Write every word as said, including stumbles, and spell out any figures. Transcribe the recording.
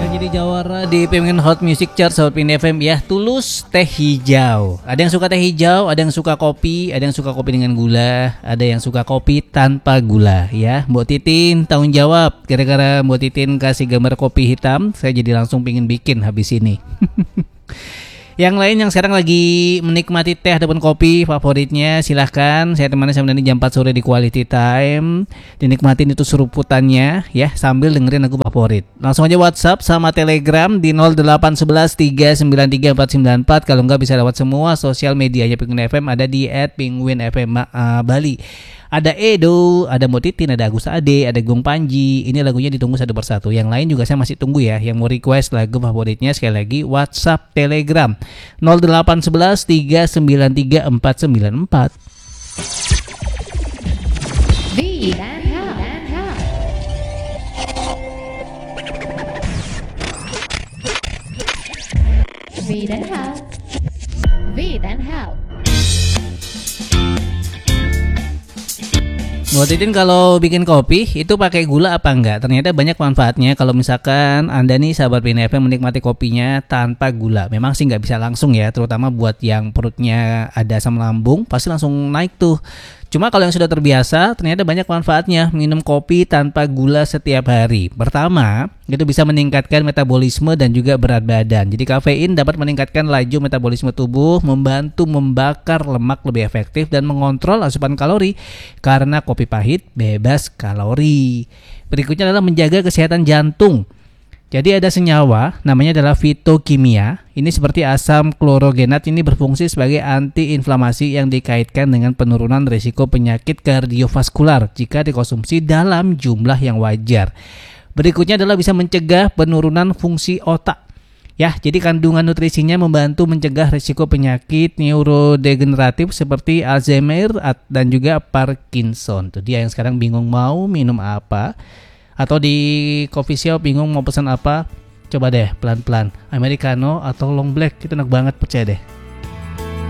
Yang jadi jawara di Pemingin Hot Music Chart Sobat Pin F M ya, Tulus teh hijau. Ada yang suka teh hijau, ada yang suka kopi, ada yang suka kopi dengan gula, ada yang suka kopi tanpa gula ya. Mbok Titin tanggung jawab. Gara-gara Mbok Titin kasih gambar kopi hitam, saya jadi langsung pingin bikin habis ini. Yang lain yang sekarang lagi menikmati teh ataupun kopi favoritnya, silahkan. Saya temani sampai nanti jam empat sore di Quality Time. Dinikmatin itu seruputannya ya, sambil dengerin lagu favorit. Langsung aja WhatsApp sama Telegram di nol delapan satu satu tiga sembilan tiga empat sembilan empat. Kalau enggak bisa lewat semua sosial medianya Penguin F M, ada di et penguin f m uh, Bali. Ada Edo, ada Motitin, ada Agus Ade, ada Gung Panji. Ini lagunya ditunggu satu persatu. Yang lain juga saya masih tunggu ya. Yang mau request lagu favoritnya, sekali lagi WhatsApp, Telegram nol delapan satu satu tiga sembilan tiga empat sembilan empat. V dan Hal. V dan Hal. V dan Hal. Buat Titin, kalau bikin kopi itu pakai gula apa enggak? Ternyata banyak manfaatnya. Kalau misalkan Anda nih sahabat P N F M menikmati kopinya tanpa gula, memang sih nggak bisa langsung ya, terutama buat yang perutnya ada asam lambung pasti langsung naik tuh. Cuma kalau yang sudah terbiasa, ternyata banyak manfaatnya minum kopi tanpa gula setiap hari. Pertama, itu bisa meningkatkan metabolisme dan juga berat badan. Jadi kafein dapat meningkatkan laju metabolisme tubuh, membantu membakar lemak lebih efektif dan mengontrol asupan kalori karena kopi pahit bebas kalori. Berikutnya adalah menjaga kesehatan jantung. Jadi ada senyawa namanya adalah fitokimia. Ini seperti asam klorogenat, ini berfungsi sebagai antiinflamasi yang dikaitkan dengan penurunan risiko penyakit kardiovaskular jika dikonsumsi dalam jumlah yang wajar. Berikutnya adalah bisa mencegah penurunan fungsi otak. Ya, jadi kandungan nutrisinya membantu mencegah risiko penyakit neurodegeneratif seperti Alzheimer dan juga Parkinson. Tuh dia yang sekarang bingung mau minum apa. Atau di coffee shop bingung mau pesan apa, coba deh pelan-pelan americano atau long black, itu enak banget, percaya deh.